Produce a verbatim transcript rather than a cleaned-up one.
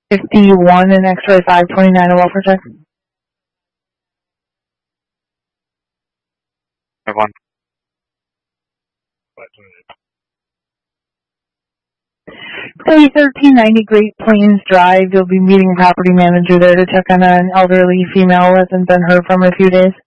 fifty-one and X-ray five twenty-nine, a welfare check. five one. Say thirteen ninety Great Plains Drive. You'll be meeting a property manager there to check on an elderly female who hasn't been heard from in a few days.